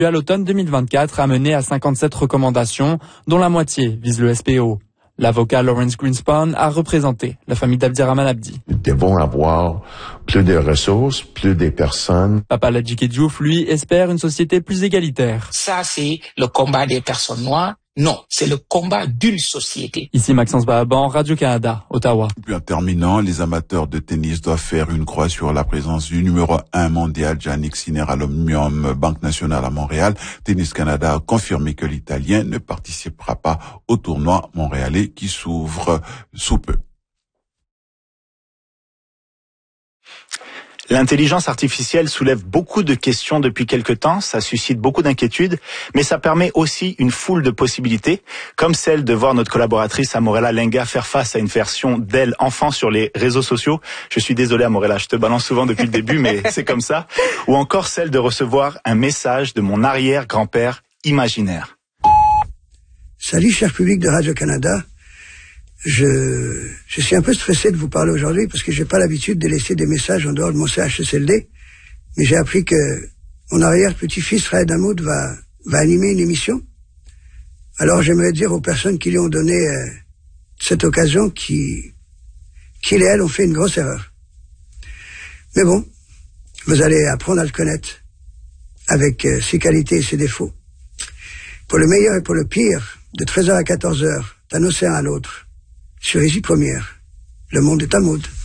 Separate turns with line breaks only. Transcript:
à l'automne 2024 a mené à 57 recommandations, dont la moitié vise le SPO. L'avocat Lawrence Greenspan a représenté la famille d'Abdirahman Abdi.
Nous devons avoir plus de ressources, plus de personnes.
Papa Ladjike Diouf, lui, espère une société plus égalitaire.
Ça, c'est le combat des personnes noires. Non, c'est le combat d'une société.
Ici Maxence Bahaban, Radio-Canada, Ottawa.
Puis en terminant, les amateurs de tennis doivent faire une croix sur la présence du numéro 1 mondial, Jannik Sinner, à l'Omnium Banque Nationale à Montréal. Tennis Canada a confirmé que l'Italien ne participera pas au tournoi montréalais qui s'ouvre sous peu.
L'intelligence artificielle soulève beaucoup de questions depuis quelque temps, ça suscite beaucoup d'inquiétudes, mais ça permet aussi une foule de possibilités, comme celle de voir notre collaboratrice Amorella Lenga faire face à une version d'elle enfant sur les réseaux sociaux. Je suis désolé Amorella, je te balance souvent depuis le début, mais c'est comme ça. Ou encore celle de recevoir un message de mon arrière-grand-père imaginaire.
Salut cher public de Radio-Canada. Je suis un peu stressé de vous parler aujourd'hui parce que j'ai pas l'habitude de laisser des messages en dehors de mon CHSLD, mais j'ai appris que mon arrière-petit-fils Raed Hamoud va animer une émission. Alors j'aimerais dire aux personnes qui lui ont donné cette occasion qu'il et elle ont fait une grosse erreur. Mais bon, vous allez apprendre à le connaître avec ses qualités et ses défauts. Pour le meilleur et pour le pire, de 13h à 14h, d'un océan à l'autre, sur Régie Première, le monde est Hamoud.